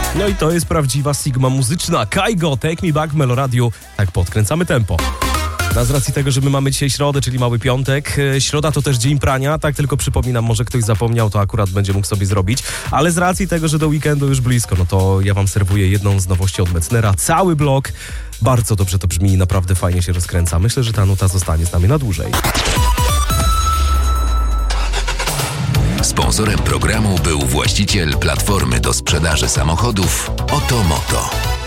No i to jest prawdziwa Sigma muzyczna. Kaigo, Take Me Back w Meloradiu. Tak podkręcamy tempo. A z racji tego, że my mamy dzisiaj środę, czyli mały piątek, środa to też dzień prania, tak tylko przypominam, może ktoś zapomniał, to akurat będzie mógł sobie zrobić, ale z racji tego, że do weekendu już blisko, no to ja wam serwuję jedną z nowości od Mecnera, cały blok. Bardzo dobrze to brzmi i naprawdę fajnie się rozkręca. Myślę, że ta nuta zostanie z nami na dłużej. Sponsorem programu był właściciel platformy do sprzedaży samochodów Otomoto.